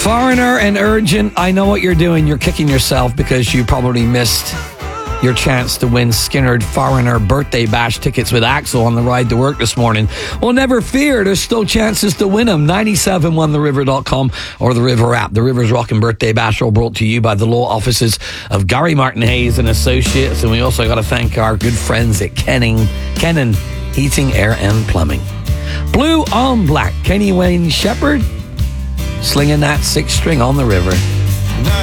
Foreigner and Urgent, I know what you're doing. You're kicking yourself because you probably missed your chance to win Skinnerd Foreigner birthday bash tickets with Axel on the ride to work this morning. Well, never fear, there's still chances to win them. 971theriver.com or the River app. The River's Rockin' Birthday Bash all brought to you by the law offices of Gary Martin Hayes and Associates. And we also got to thank our good friends at Kennan Heating, Air and Plumbing. Blue on Black, Kenny Wayne Shepherd slinging that 6 string on the river.